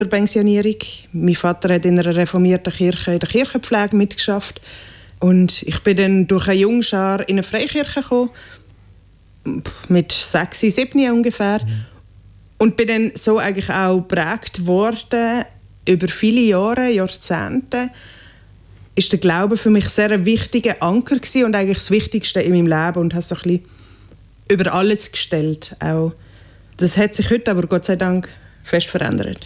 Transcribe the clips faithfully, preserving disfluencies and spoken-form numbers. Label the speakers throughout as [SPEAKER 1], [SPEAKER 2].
[SPEAKER 1] Pensionierung. Mein Vater hat in einer reformierten Kirche in der Kirchenpflege mitgeschafft. Und ich bin dann durch eine Jungschar in eine Freikirche gekommen, mit sechs, sieben ungefähr. Mhm. Und bin dann so eigentlich auch geprägt worden, über viele Jahre, Jahrzehnte. Ist der Glaube für mich sehr ein wichtiger Anker gewesen und eigentlich das Wichtigste in meinem Leben und habe so ein bisschen über alles gestellt. Auch. Das hat sich heute aber Gott sei Dank fest verändert.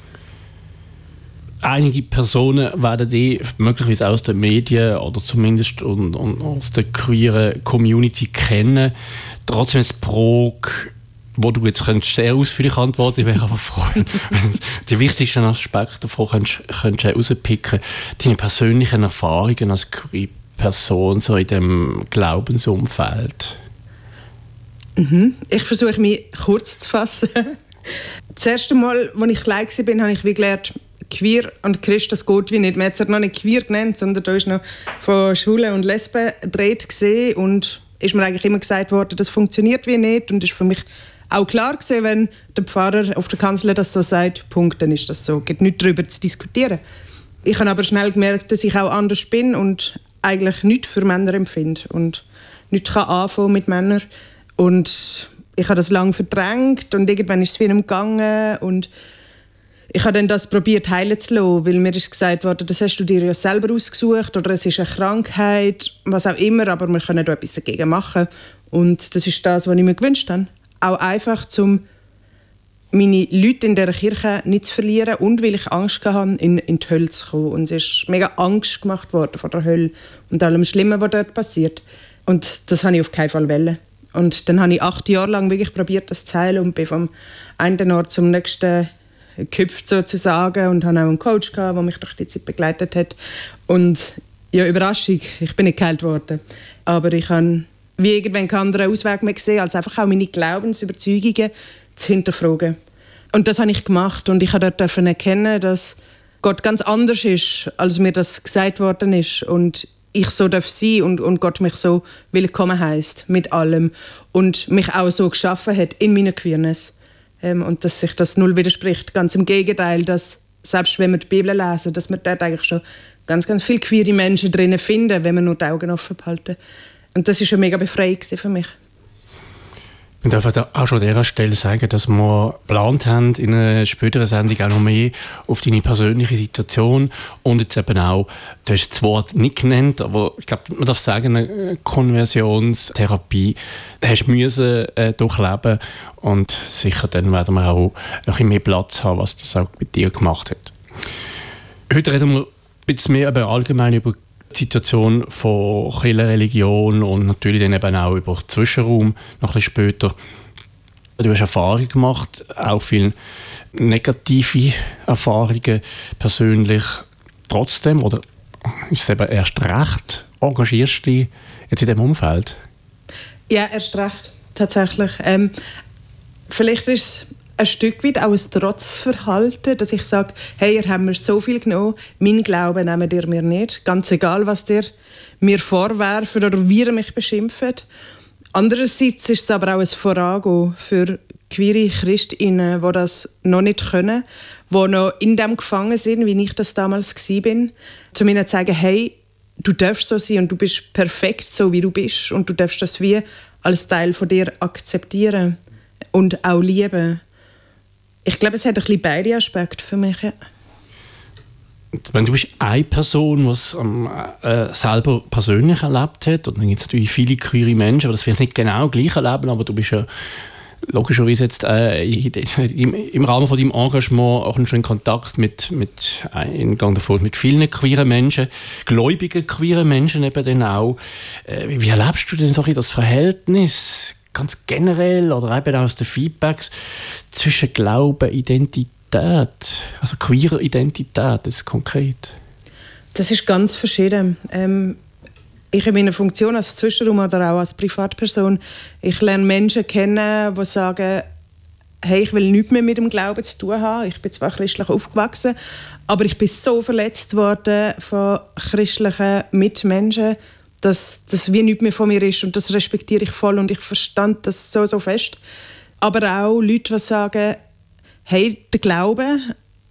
[SPEAKER 2] Einige Personen werden die möglicherweise aus den Medien oder zumindest und, und aus der queeren Community kennen. Trotzdem ist Prog, wo du jetzt könntest sehr ausführlich antworten, ich wäre aber froh, wenn du die wichtigsten Aspekte davon könntest, könntest rauspicken. Deine persönlichen Erfahrungen als queere Person so in dem Glaubensumfeld.
[SPEAKER 1] Mhm. Ich versuche, mich kurz zu fassen. Das erste Mal, als ich klein war, habe ich wie gelernt, queer und Christ, das geht wie nicht. Man hat es noch nicht queer genannt, sondern da ist noch von Schwulen und Lesben gedreht gesehen und ist mir eigentlich immer gesagt worden, das funktioniert wie nicht und ist für mich auch klar gewesen, wenn der Pfarrer auf der Kanzel das so sagt, Punkt, dann ist das so. Es gibt nichts darüber zu diskutieren. Ich habe aber schnell gemerkt, dass ich auch anders bin und eigentlich nichts für Männer empfinde und nichts kann anfangen mit Männern. Und ich habe das lange verdrängt und irgendwann ist es wieder gegangen und ich habe dann das probiert heilen zu lassen, weil mir ist gesagt worden, das hast du dir ja selber ausgesucht oder es ist eine Krankheit, was auch immer, aber wir können da etwas dagegen machen. Und das ist das, was ich mir gewünscht habe. Auch einfach, um meine Leute in dieser Kirche nicht zu verlieren und weil ich Angst hatte, in, in die Hölle zu kommen. Und es ist mega Angst gemacht worden vor der Hölle und allem Schlimmen, was dort passiert. Und das wollte ich auf keinen Fall wollen. Und dann habe ich acht Jahre lang wirklich probiert, das zu heilen und bin vom einen Ort zum nächsten gehüpft sozusagen und hatte auch einen Coach gehabt, der mich durch die Zeit begleitet hat. Und ja, Überraschung, ich bin nicht geheilt worden. Aber ich habe wie irgendwann keinen anderen Ausweg mehr gesehen, als einfach auch meine Glaubensüberzeugungen zu hinterfragen. Und das habe ich gemacht und ich durfte dort erkennen, dass Gott ganz anders ist, als mir das gesagt worden ist. Und ich so darf sein und, und Gott mich so willkommen heisst mit allem und mich auch so geschaffen hat in meiner Queerness. Ähm, und dass sich das null widerspricht. Ganz im Gegenteil, dass selbst wenn wir die Bibel lesen, dass wir dort eigentlich schon ganz, ganz viele queere Menschen drinnen finden, wenn wir nur die Augen offen behalten. Und das war eine mega Befreiung für mich.
[SPEAKER 2] Ich darf auch schon an dieser Stelle sagen, dass wir geplant haben, in einer späteren Sendung auch noch mehr auf deine persönliche Situation und jetzt eben auch, du hast das Wort nicht genannt, aber ich glaube, man darf sagen, eine Konversionstherapie hast du müssen, äh, durchleben und sicher dann werden wir auch ein bisschen mehr Platz haben, was das auch mit dir gemacht hat. Heute reden wir ein bisschen mehr aber allgemein über die Situation von Kirche, Religion und natürlich dann eben auch über den Zwischenraum noch ein bisschen später. Du hast Erfahrungen gemacht, auch viele negative Erfahrungen persönlich. Trotzdem, oder ist es eben erst recht, engagierst du dich jetzt in diesem Umfeld?
[SPEAKER 1] Ja, erst recht, tatsächlich. Ähm, vielleicht ist es ein Stück weit auch ein Trotzverhalten, dass ich sage, hey, ihr habt mir so viel genommen, mein Glauben nehmt ihr mir nicht, ganz egal, was ihr mir vorwerfen oder wie ihr mich beschimpft. Andererseits ist es aber auch ein Vorangehen für queere Christinnen, die das noch nicht können, die noch in dem gefangen sind, wie ich das damals war, um ihnen zu sagen, hey, du darfst so sein und du bist perfekt, so wie du bist und du darfst das wie als Teil von dir akzeptieren und auch lieben. Ich glaube, es hat ein bisschen beide Aspekte für mich. Ja.
[SPEAKER 2] Wenn du bist eine Person, die es ähm, äh, selber persönlich erlebt hat, und dann gibt es natürlich viele queere Menschen, die das vielleicht nicht genau gleich erleben, aber du bist ja logischerweise jetzt äh, im, im Rahmen von deinem Engagement auch schon in Kontakt mit, mit, äh, in Gang davor, mit vielen queeren Menschen, gläubigen queeren Menschen eben dann auch. Äh, wie, wie erlebst du denn so das Verhältnis ganz generell oder eben aus den Feedbacks zwischen Glauben, Identität, also queerer Identität, das ist konkret?
[SPEAKER 1] Das ist ganz verschieden. Ähm, ich in meiner Funktion als Zwischenraum oder auch als Privatperson, ich lerne Menschen kennen, die sagen, hey, ich will nichts mehr mit dem Glauben zu tun haben. Ich bin zwar christlich aufgewachsen, aber ich bin so verletzt worden von christlichen Mitmenschen, dass das wie nichts mehr von mir ist und das respektiere ich voll und ich verstand das so, so fest. Aber auch Leute, die sagen, hey, der Glaube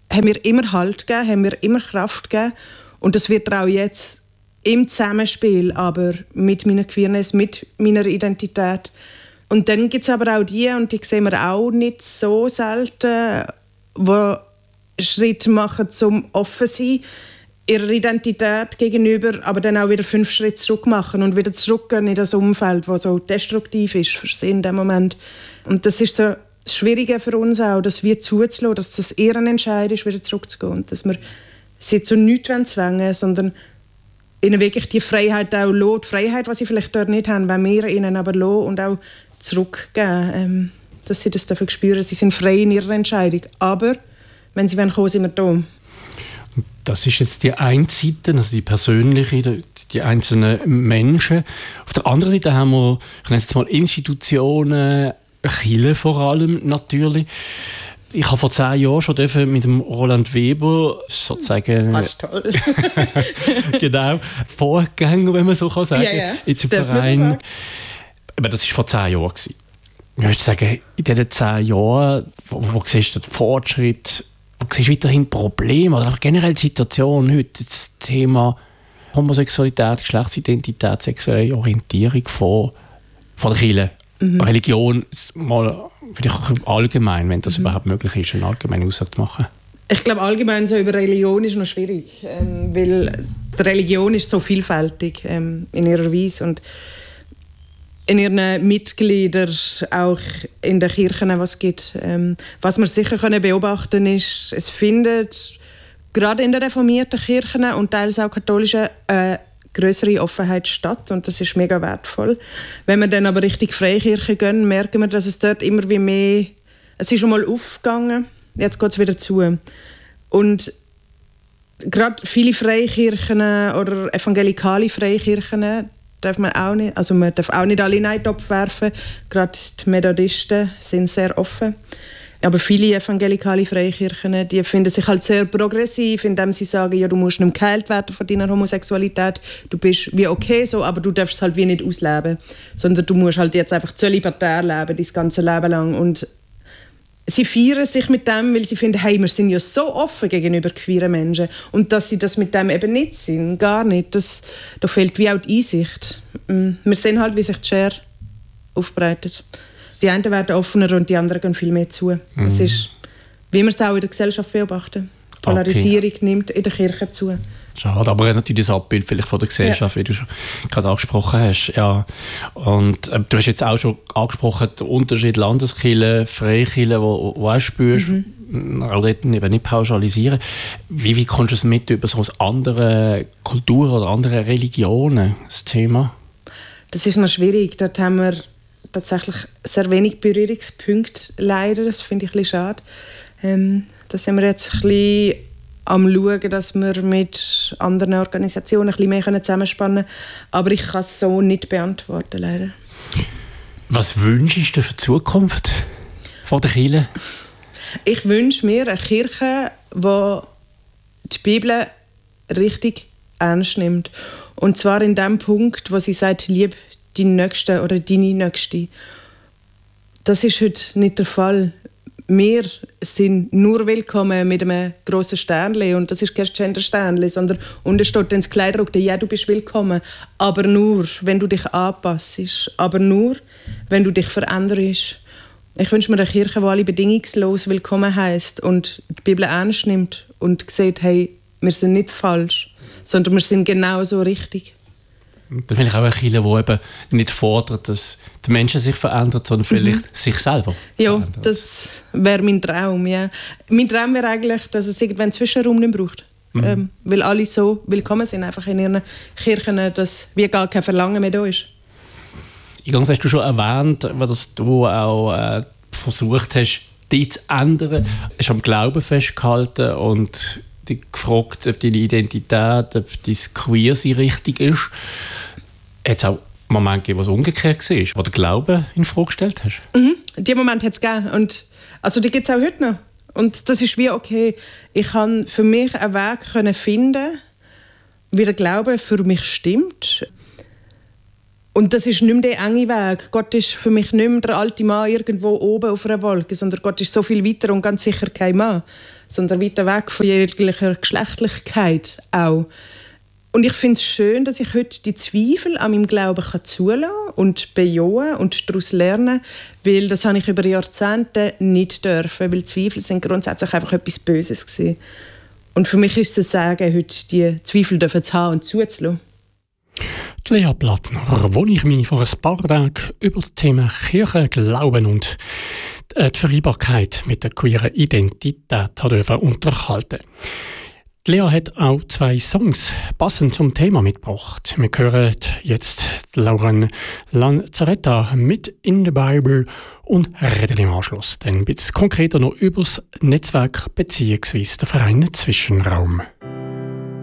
[SPEAKER 1] haben mir immer Halt gegeben, haben mir immer Kraft gegeben. Und das wird auch jetzt im Zusammenspiel, aber mit meiner Queerness, mit meiner Identität. Und dann gibt es aber auch die, und die sehen wir auch nicht so selten, die Schritte machen, um offen zu sein, ihrer Identität gegenüber, aber dann auch wieder fünf Schritte zurück machen und wieder zurückgehen in das Umfeld, das so destruktiv ist für sie in dem Moment. Und das ist so das Schwierige für uns auch, dass wir zuzulassen, dass das ihr Entscheid ist, wieder zurückzugehen. Und dass wir sie zu nichts zwängen wollen, sondern ihnen wirklich die Freiheit auch lassen. Die Freiheit, die sie vielleicht dort nicht haben, wenn wir ihnen aber lassen und auch zurückgeben, ähm, dass sie das dafür spüren. Sie sind frei in ihrer Entscheidung. Aber wenn sie kommen wollen, sind wir da.
[SPEAKER 2] Das ist jetzt die eine Seite, also die persönliche, die, die einzelnen Menschen. Auf der anderen Seite haben wir, ich nenne es jetzt mal Institutionen, Kirche vor allem natürlich. Ich habe vor zehn Jahren schon mit dem Roland Weber sozusagen
[SPEAKER 1] Was toll.
[SPEAKER 2] genau, Vorgänger, wenn man so kann sagen,
[SPEAKER 1] ja, ja.
[SPEAKER 2] jetzt im Verein. So aber das war vor zehn Jahren. Ich würde sagen, in diesen zehn Jahren, wo, wo siehst du den Fortschritt, wo siehst du weiterhin Probleme oder generell die Situation heute, das Thema Homosexualität, Geschlechtsidentität, sexuelle Orientierung von, von der Kirche. Mhm. Religion, mal vielleicht auch allgemein, wenn das mhm. überhaupt möglich ist, eine allgemeine Aussage zu machen.
[SPEAKER 1] Ich glaube, allgemein so über Religion ist noch schwierig, ähm, weil die Religion ist so vielfältig ähm, in ihrer Weise und in ihren Mitgliedern, auch in den Kirchen, was es gibt. Ähm, was wir sicher können beobachten ist, es findet gerade in den reformierten Kirchen und teils auch katholischen äh, größere Offenheit statt und das ist mega wertvoll. Wenn wir dann aber richtig Freikirche gehen, merken wir, dass es dort immer wie mehr, es ist schon mal aufgegangen, jetzt geht es wieder zu. Und gerade viele Freikirchen oder evangelikale Freikirchen darf man auch nicht, also man darf auch nicht alle in einen Topf werfen, gerade die Methodisten sind sehr offen. Aber viele evangelikale Freikirchen, die finden sich halt sehr progressiv, indem sie sagen, ja, du musst nicht geheilt werden von deiner Homosexualität, du bist wie okay so, aber du darfst es halt wie nicht ausleben, sondern du musst halt jetzt einfach zölibatär leben, dein ganze Leben lang. Und sie feiern sich mit dem, weil sie finden, hey, wir sind ja so offen gegenüber queeren Menschen und dass sie das mit dem eben nicht sind, gar nicht, das, da fehlt wie auch die Einsicht. Wir sehen halt, wie sich die Schere aufbreitet. Die einen werden offener und die anderen gehen viel mehr zu. Mhm. Das ist, wie wir es auch in der Gesellschaft beobachten. Die Polarisierung okay. nimmt in der Kirche zu.
[SPEAKER 2] Schade, aber natürlich das Abbild vielleicht von der Gesellschaft, ja. wie du schon gerade angesprochen hast. Ja. Und äh, du hast jetzt auch schon angesprochen, den Unterschied Landeskirche, Freikirche, wo du auch spürst, mhm. auch eben nicht pauschalisieren. Wie, wie kommst du es mit über so andere Kulturen oder andere Religionen, das Thema? Das
[SPEAKER 1] ist noch schwierig. Dort haben wir tatsächlich sehr wenig Berührungspunkte, leider. Das finde ich ein bisschen schade. Ähm, da sind wir jetzt ein bisschen am Schauen, dass wir mit anderen Organisationen ein bisschen mehr zusammenspannen können. Aber ich kann es so nicht beantworten, leider.
[SPEAKER 2] Was wünschst du für die Zukunft von der Kirche?
[SPEAKER 1] Ich wünsche mir eine Kirche, die die Bibel richtig ernst nimmt. Und zwar in dem Punkt, wo sie sagt, lieb die Nächste oder deine Nächste. Das ist heute nicht der Fall. Wir sind nur willkommen mit einem grossen Sternchen und das ist kein Gender-Sternchen, sondern unten steht ins Kleiderdruck, ja, du bist willkommen, aber nur, wenn du dich anpassst, aber nur, wenn du dich veränderst. Ich wünsche mir eine Kirche, die alle bedingungslos willkommen heisst und die Bibel ernst nimmt und sieht, hey, wir sind nicht falsch, sondern wir sind genauso richtig.
[SPEAKER 2] Dann will ich auch eine Kirche, die eben nicht fordert, dass die Menschen sich verändern, sondern vielleicht mhm. sich selber
[SPEAKER 1] ja,
[SPEAKER 2] verändern.
[SPEAKER 1] Das wäre mein Traum. Ja. Mein Traum wäre eigentlich, dass es irgendwann einen Zwischenraum nicht braucht. Mhm. Ähm, weil alle so willkommen sind einfach in ihren Kirchen, dass wie gar kein Verlangen mehr da ist.
[SPEAKER 2] Eingangs hast du schon erwähnt, dass du auch äh, versucht hast, dich zu ändern. Du hast am Glauben festgehalten und dich gefragt, ob deine Identität, ob dein Queersein richtig ist. Hat es auch Momente gegeben, wo es umgekehrt war, wo du den Glauben in Frage gestellt hast?
[SPEAKER 1] Mhm. Diesen Moment hat es gegeben. Und also die gibt es auch heute noch. Und das ist wie okay. Ich kann für mich einen Weg können finden, wie der Glaube für mich stimmt. Und das ist nicht mehr der enge Weg. Gott ist für mich nicht mehr der alte Mann irgendwo oben auf einer Wolke, sondern Gott ist so viel weiter und ganz sicher kein Mann. sondern weiter weg von jeglicher Geschlechtlichkeit auch. Und ich finde es schön, dass ich heute die Zweifel an meinem Glauben kann zulassen und bejahen und daraus lernen, weil das habe ich über Jahrzehnte nicht dürfen, weil Zweifel sind grundsätzlich einfach etwas Böses gewesen. Und für mich ist es ein Sagen, heute die Zweifel dürfen zu haben und zuzulassen.
[SPEAKER 2] Lea Plattner, wo ich mich vor ein paar Tagen über das Thema Kirche, Glauben und die Vereinbarkeit mit der queeren Identität durfte unterhalten. Lea hat auch zwei Songs passend zum Thema mitgebracht. Wir hören jetzt Lauren Lanzaretta mit «In the Bible» und reden im Anschluss dann ein bisschen konkreter noch über das Netzwerk bzw. den Verein Zwischenraum.